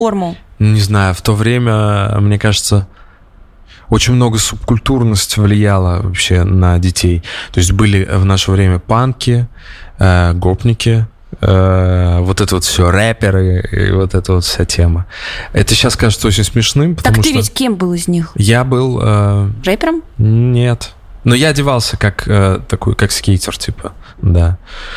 форму? Не знаю, в то время, мне кажется, очень много субкультурности влияла вообще на детей. То есть были в наше время панки, гопники, вот это вот все, рэперы, и вот эта вот вся тема. Это сейчас кажется очень смешным, потому так ты что... ведь кем был из них? Я был... Рэпером? Нет. Но я одевался как такой, как скейтер, типа, да.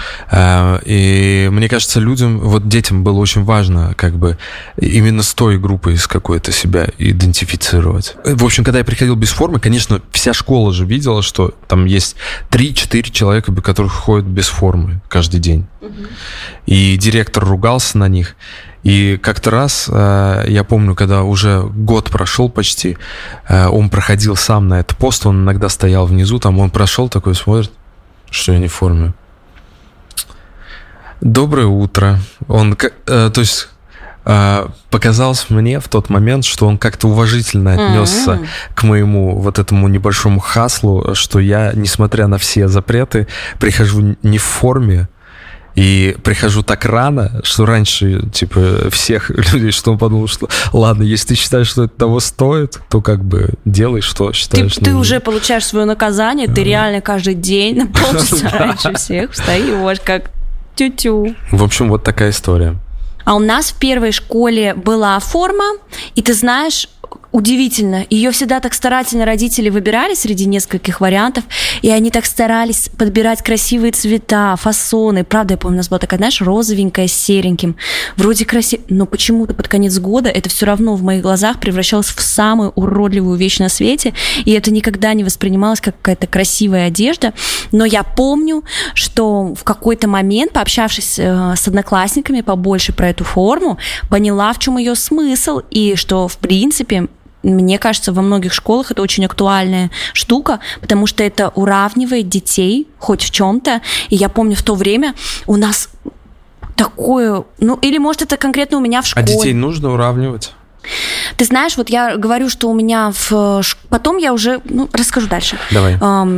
И мне кажется, людям, вот детям было очень важно, как бы, именно с той группой с какой-то себя идентифицировать. В общем, когда я приходил без формы, конечно, вся школа же видела, что там есть 3-4 человека, которых ходят без формы каждый день. И директор ругался на них. И как-то раз, я помню, когда уже год прошел почти, он проходил сам на этот пост, он иногда стоял внизу, там он прошел такой, смотрит, что я не в форме. Доброе утро. Он, то есть, показалось мне в тот момент, что он как-то уважительно отнесся к моему вот этому небольшому хаслу, что я, несмотря на все запреты, прихожу не в форме, и прихожу так рано, что раньше, типа, всех людей, что он подумал, что ладно, если ты считаешь, что это того стоит, то как бы делай, что считаешь. Ты уже получаешь свое наказание, ты реально каждый день на полчаса раньше всех встаешь, как тю-тю. В общем, вот такая история. А у нас в первой школе была форма, и ты знаешь... Удивительно. Ее всегда так старательно родители выбирали среди нескольких вариантов, и они так старались подбирать красивые цвета, фасоны. Правда, я помню, у нас была такая, знаешь, розовенькая с сереньким. Вроде красиво, но почему-то под конец года это все равно в моих глазах превращалось в самую уродливую вещь на свете, и это никогда не воспринималось как какая-то красивая одежда. Но я помню, что в какой-то момент, пообщавшись с одноклассниками побольше про эту форму, поняла, в чем ее смысл, и что, в принципе, мне кажется, во многих школах это очень актуальная штука, потому что это уравнивает детей хоть в чем-то. И я помню, в то время у нас такое... Ну, или, может, это конкретно у меня в школе. А детей нужно уравнивать? Ты знаешь, вот я говорю, что у меня Потом я уже... Ну, расскажу дальше. Давай.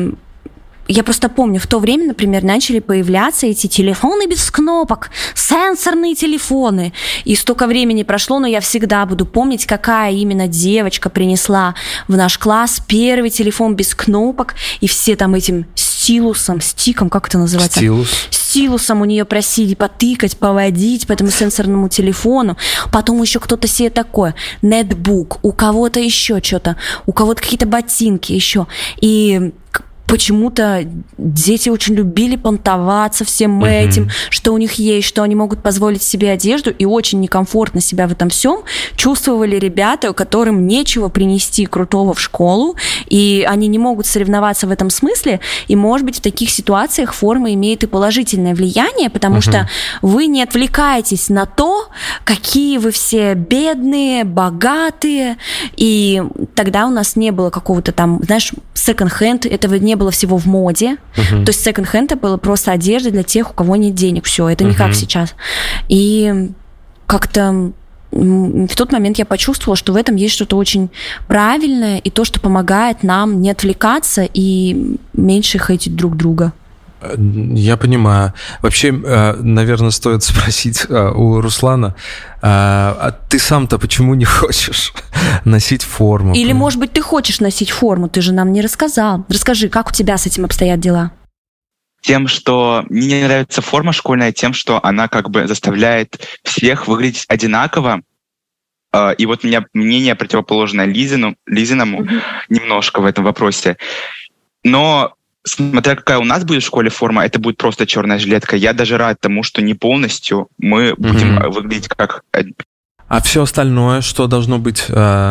Я просто помню, в то время, например, начали появляться эти телефоны без кнопок, сенсорные телефоны. И столько времени прошло, но я всегда буду помнить, какая именно девочка принесла в наш класс первый телефон без кнопок, и все там этим стиком, как это называется? Стилусом у нее просили потыкать, поводить по этому сенсорному телефону. Потом еще кто-то себе такое, нетбук, у кого-то еще что-то, у кого-то какие-то ботинки еще. И почему-то дети очень любили понтоваться всем этим, что у них есть, что они могут позволить себе одежду, и очень некомфортно себя в этом всем чувствовали ребята, которым нечего принести крутого в школу, и они не могут соревноваться в этом смысле, и, может быть, в таких ситуациях форма имеет и положительное влияние, потому что вы не отвлекаетесь на то, какие вы все бедные, богатые, и тогда у нас не было какого-то там, знаешь, секонд-хенд, этого не было всего в моде. То есть секонд-хенд это было просто одежда для тех, у кого нет денег. Все, это не как сейчас. И как-то в тот момент я почувствовала, что в этом есть что-то очень правильное, и то, что помогает нам не отвлекаться и меньше хейтить друг друга. Я понимаю. Вообще, наверное, стоит спросить у Руслана, а ты сам-то почему не хочешь носить форму? Или, может быть, ты хочешь носить форму, ты же нам не рассказал. Расскажи, как у тебя с этим обстоят дела? Тем, что мне не нравится форма школьная, тем, что она как бы заставляет всех выглядеть одинаково. И вот у меня мнение противоположное Лизиному немножко в этом вопросе. Но смотря какая у нас будет в школе форма, это будет просто черная жилетка. Я даже рад тому, что не полностью мы будем выглядеть как... А все остальное, что должно быть...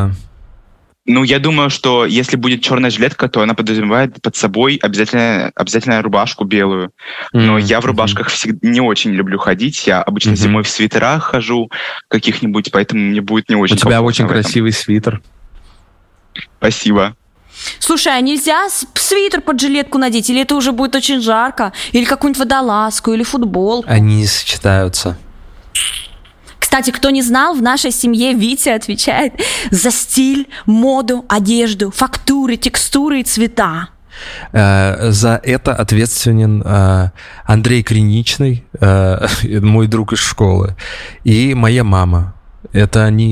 Ну, я думаю, что если будет черная жилетка, то она подразумевает под собой обязательно рубашку белую. Но я в рубашках всегда не очень люблю ходить. Я обычно зимой в свитерах хожу каких-нибудь, поэтому мне будет не очень комфортно. У тебя очень красивый свитер. Спасибо. Слушай, а нельзя свитер под жилетку надеть? Или это уже будет очень жарко? Или какую-нибудь водолазку, или футболку? Они не сочетаются. Кстати, кто не знал, в нашей семье Витя отвечает за стиль, моду, одежду, фактуры, текстуры и цвета. За это ответственен Андрей Криничный, мой друг из школы, и моя мама. Это они